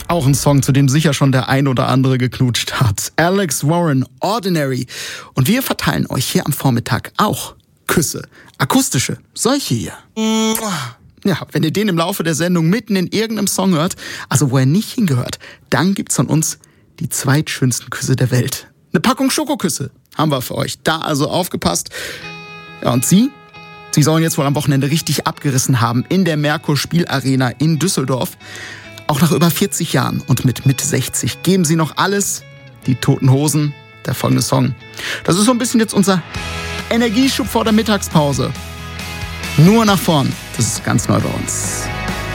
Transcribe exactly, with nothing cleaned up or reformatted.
Auch ein Song, zu dem sicher schon der ein oder andere geknutscht hat. Alex Warren, Ordinary. Und wir verteilen euch hier am Vormittag auch Küsse. Akustische, solche hier. Ja, wenn ihr den im Laufe der Sendung mitten in irgendeinem Song hört, also wo er nicht hingehört, dann gibt's von uns die zweitschönsten Küsse der Welt. Eine Packung Schokoküsse haben wir für euch. Da also aufgepasst. Ja, und Sie? Sie sollen jetzt wohl am Wochenende richtig abgerissen haben in der Merkur Spielarena in Düsseldorf. Auch nach über vierzig Jahren und mit Mitte sechzig geben sie noch alles. Die Toten Hosen, der folgende Song. Das ist so ein bisschen jetzt unser Energieschub vor der Mittagspause. Nur nach vorn. Das ist ganz neu bei uns.